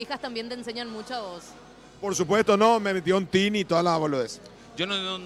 hijas también te enseñan mucho a vos. Por supuesto, no, me metió en teen y toda la boludez. Yo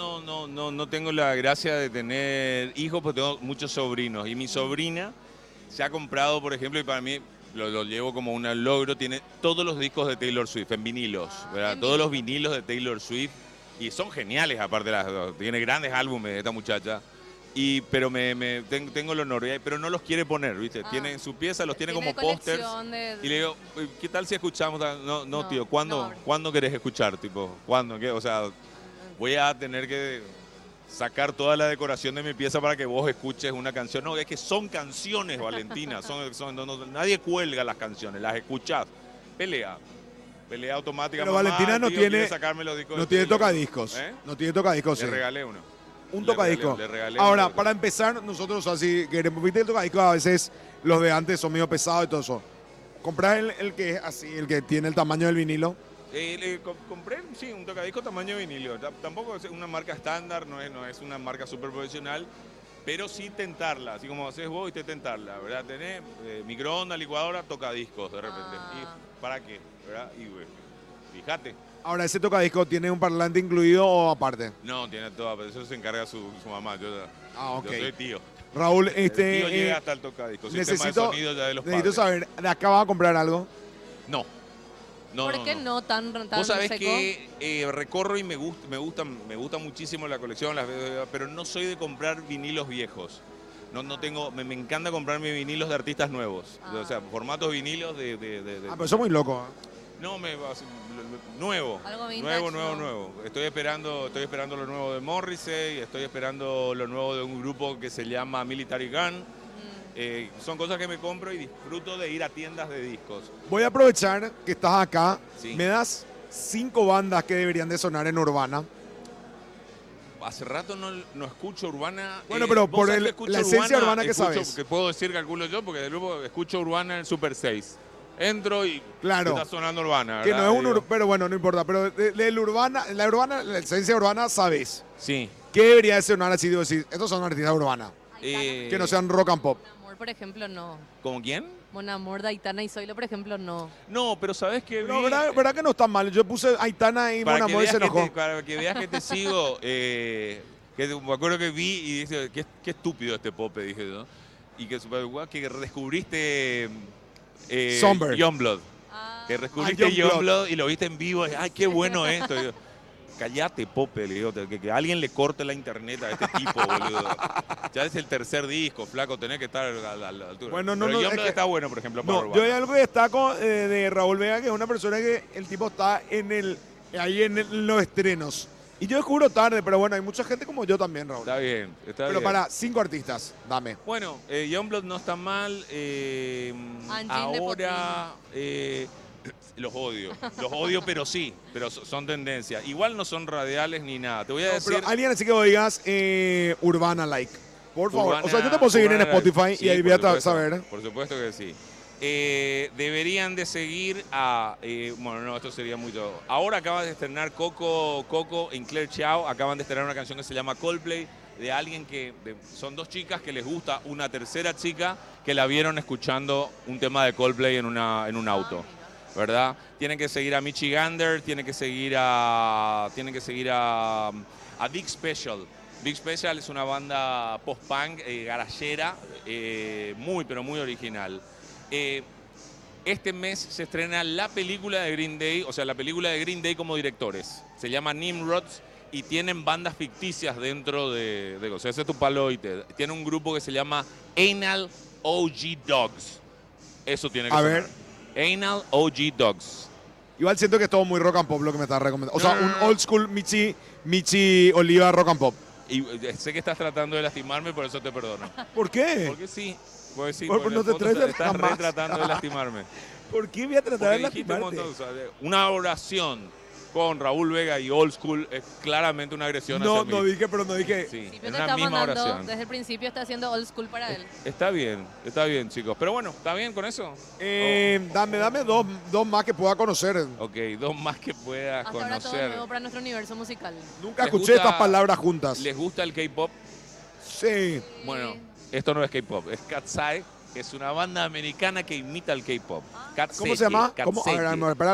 no tengo la gracia de tener hijos, porque tengo muchos sobrinos. Y mi sobrina se ha comprado, por ejemplo, y para mí lo llevo como un logro, tiene todos los discos de Taylor Swift en vinilos, ¿verdad? Todos los vinilos de Taylor Swift. Y son geniales, aparte, tiene grandes álbumes esta muchacha. Pero tengo el honor, pero no los quiere poner, ¿viste? Tiene en su pieza, los tiene como pósters. Y le digo, ¿qué tal si escuchamos? No, tío, ¿cuándo querés escuchar? Tipo, ¿cuándo? ¿Qué? O sea, voy a tener que sacar toda la decoración de mi pieza para que vos escuches una canción. No, es que son canciones, Valentina. Nadie cuelga las canciones, las escuchás. Pelea automática. Pero Mamá, Valentina no tío, tiene, quiere sacarme los discos no de tiene Taylor. tocadiscos. No tiene tocadiscos, Le sí. regalé uno. Un tocadisco. Le regalé Ahora, uno. para empezar, nosotros así queremos, viste el tocadisco, a veces los de antes son medio pesados y todo eso. ¿Comprás el que es así, el que tiene el tamaño del vinilo? Compré, sí, un tocadisco tamaño vinilo. Tampoco es una marca estándar, no es una marca súper profesional, pero sí tentarla, así como haces vos, tentarla, ¿verdad? Tenés microondas, licuadora, tocadiscos de repente. ¿Y para qué? ¿Verdad? Y bueno, fíjate. Ahora, ¿ese tocadisco tiene un parlante incluido o aparte? No, tiene todo, pero eso se encarga su mamá. Yo soy tío. Raúl, El tío llega hasta el tocadisco. Sistema de sonido ya de los necesito padres. saber, ¿de acá vas a comprar algo? No. ¿Por qué no tan Vos sabés seco? que recorro y me gusta muchísimo la colección, pero no soy de comprar vinilos viejos. No tengo, me encanta comprarme vinilos de artistas nuevos. O sea, formatos vinilos de. Pero eso es muy loco. No, nuevo. Algo vintage, Nuevo. Estoy esperando lo nuevo de Morrissey, estoy esperando lo nuevo de un grupo que se llama Military Gun. Son cosas que me compro y disfruto de ir a tiendas de discos. Voy a aprovechar que estás acá. Sí. ¿Me das 5 bandas que deberían de sonar en Urbana? Hace rato no escucho Urbana. Bueno, pero ¿vos por sabés que escucho la esencia urbana que sabes. Que puedo decir, calculo yo, porque del grupo escucho Urbana en el Super 6. Entro y claro, está sonando Urbana, que ¿verdad? no es pero bueno, no importa. Pero la esencia urbana, sabes. Sí. ¿Qué debería de sonar así? Digo, decir, estos son artistas urbanas. Que no sean rock and pop. Mon Amour, por ejemplo, no. ¿Cómo quién? Mon Amour de Aitana y Zoilo, por ejemplo, no. No, pero ¿sabés qué? No, ¿verdad que no está mal? Yo puse Aitana y Mon Amour y se enojó. Para que veas que te sigo, me acuerdo que vi y dice, qué estúpido este Pope, dije yo. Y que redescubriste Youngblood. Que descubriste Youngblood y lo viste en vivo. Ay, qué bueno esto. Yo, cállate, Pope, le digo, que alguien le corte la internet a este tipo, boludo. Ya es el tercer disco, flaco, tenés que estar a la altura. Bueno, pero Youngblood está bueno, por ejemplo, para yo hay algo que destaco de Raúl Vega, que es una persona que el tipo está ahí en los estrenos. Y yo descubro tarde, pero bueno, hay mucha gente como yo también, Raúl. Está bien, está pero bien. para 5 artistas, dame. Bueno, Youngblood no está mal. Ahora los odio, pero sí, pero son tendencias. Igual no son radiales ni nada. Te voy a decir. Pero alguien así que vos digas Urbana like. Por favor. Urbana, o sea, yo te puedo seguir en Spotify sí, y ahí voy a saber. Por supuesto que sí. Deberían de seguir a. Bueno, no, esto sería mucho. Ahora acaban de estrenar Coco y Claire Chao. Acaban de estrenar una canción que se llama Coldplay, de alguien son dos chicas que les gusta una tercera chica que la vieron escuchando un tema de Coldplay en un auto, ¿verdad? Tienen que seguir a Michigander, tienen que seguir a Big Special. Big Special es una banda post-punk, garagera, muy pero muy original. Este mes se estrena la película de Green Day, o sea, la película de Green Day como directores. Se llama Nimrods y tienen bandas ficticias dentro de o sea, ese es tu paloite. Tiene un grupo que se llama Anal OG Dogs. Eso tiene que sonar. Anal OG Dogs. Igual siento que es todo muy rock and pop lo que me estás recomendando. O sea, un old school Michi Oliva rock and pop. Y sé que estás tratando de lastimarme, por eso te perdono. ¿Por qué? Porque sí. Pues sí, no te estás tratando de lastimarme. ¿Por qué voy a tratar de lastimarte? Una oración con Raúl Vega y Old School es claramente una agresión hacia mí. No dije. Sí, Sí, es te la está misma mandando, oración. desde el principio está haciendo old school para él. Está bien, chicos. Pero bueno, ¿está bien con eso? Dame dos más que pueda conocer. Ok, dos más que puedas Hasta ahora todo conocer. nuevo para nuestro universo musical. Nunca escuché estas palabras juntas. ¿Les gusta el K-pop? Sí. Bueno, esto no es K-pop, es Katseye. Es una banda americana que imita el K-pop. ¿Cómo se llama? ¿Cómo? A ver, Katseki. espera,